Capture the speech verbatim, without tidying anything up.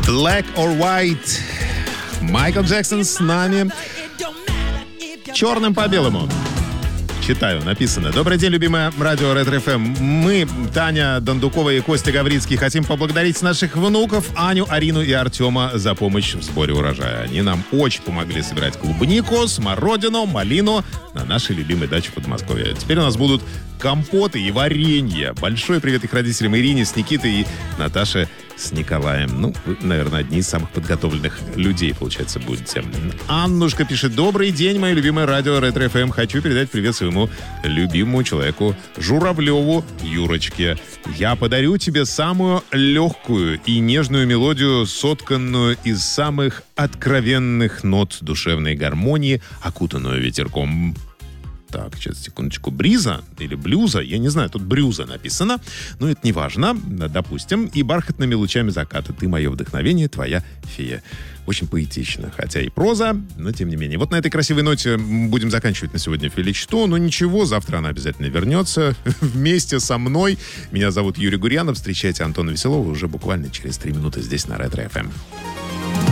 Black or White. Майкл Джексон с нами. Черным по белому. Читаю, написано. Добрый день, любимая радио Ретро-эф эм. Мы, Таня Дондукова и Костя Гаврицкий, хотим поблагодарить наших внуков Аню, Арину и Артема за помощь в сборе урожая. Они нам очень помогли собирать клубнику, смородину, малину на нашей любимой даче в Подмосковье. Теперь у нас будут компоты и варенье. Большой привет их родителям Ирине с Никитой и Наташе с Николаем. Ну, вы, наверное, одни из самых подготовленных людей, получается, будете. Аннушка пишет: добрый день, мое любимое радио Ретро-эф эм. Хочу передать привет своему любимому человеку Журавлеву Юрочке. Я подарю тебе самую легкую и нежную мелодию, сотканную из самых откровенных нот душевной гармонии, окутанную ветерком. Так, сейчас, секундочку. Бриза или блюза, я не знаю, тут брюза написано, но это не важно, допустим. И бархатными лучами заката. Ты мое вдохновение, твоя фея. Очень поэтично, хотя и проза, но тем не менее. Вот на этой красивой ноте будем заканчивать на сегодня Феличту. Но ничего, завтра она обязательно вернется вместе со мной. Меня зовут Юрий Гурьянов. Встречайте Антона Веселова уже буквально через три минуты здесь на Ретро-эф эм.